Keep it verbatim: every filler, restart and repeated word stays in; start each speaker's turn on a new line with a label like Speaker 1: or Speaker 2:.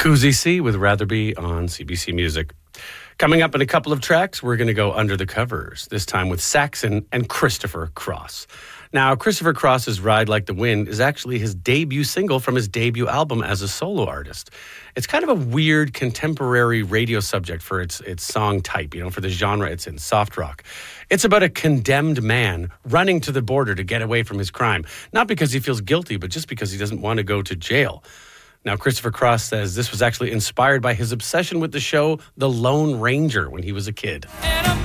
Speaker 1: Koozie C with Rather Be on C B C Music. Coming up in a couple of tracks, we're going to go under the covers, this time with Saxon and Christopher Cross. Now, Christopher Cross's Ride Like the Wind is actually his debut single from his debut album as a solo artist. It's kind of a weird contemporary radio subject for its its song type, you know, for the genre it's in, soft rock. It's about a condemned man running to the border to get away from his crime, not because he feels guilty, but just because he doesn't want to go to jail. Now, Christopher Cross says this was actually inspired by his obsession with the show The Lone Ranger when he was a kid.
Speaker 2: And